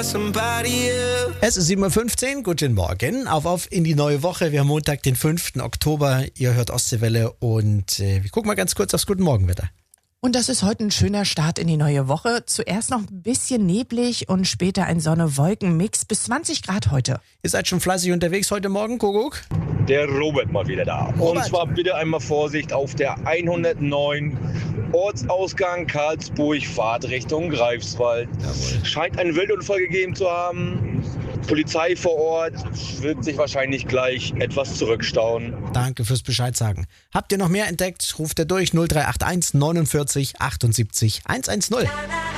Es ist 7:15 Uhr, guten Morgen, auf in die neue Woche. Wir haben Montag, den 5. Oktober, ihr hört Ostseewelle und wir gucken mal ganz kurz aufs Guten Morgenwetter. Und das ist heute ein schöner Start in die neue Woche. Zuerst noch ein bisschen neblig und später ein Sonne-Wolken-Mix bis 20 Grad heute. Ihr seid schon fleißig unterwegs heute Morgen, Kuckuck? Der Robert mal wieder da. Robert. Und zwar bitte einmal Vorsicht auf der 109 Ortsausgang Karlsburg, Fahrtrichtung Greifswald. Jawohl. Scheint einen Wildunfall gegeben zu haben. Polizei vor Ort wird sich wahrscheinlich gleich etwas zurückstauen. Danke fürs Bescheid sagen. Habt ihr noch mehr entdeckt? Ruft ihr durch 0381 49 78 110.